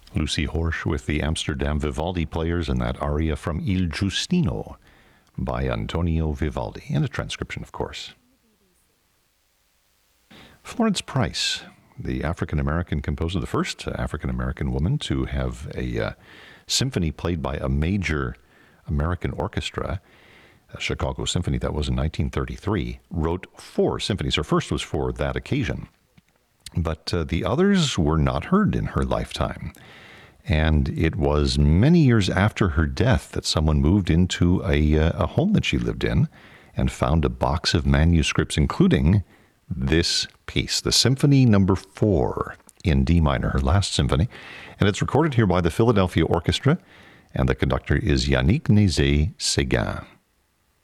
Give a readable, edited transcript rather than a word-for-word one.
Lucy Horsch with the Amsterdam Vivaldi Players and that aria from Il Giustino by Antonio Vivaldi, and a transcription, of course. Florence Price, the African-American composer, the first African-American woman to have a symphony played by a major American orchestra, a Chicago Symphony, that was in 1933, wrote 4 symphonies. Her first was for that occasion, but the others were not heard in her lifetime. And it was many years after her death that someone moved into a home that she lived in and found a box of manuscripts, including this piece, the Symphony Number 4 in D minor, her last symphony. And it's recorded here by the Philadelphia Orchestra, and the conductor is Yannick Nézet-Séguin.